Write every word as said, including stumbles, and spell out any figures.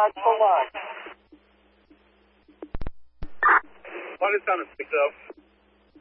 out for lunch. What is on a six oh?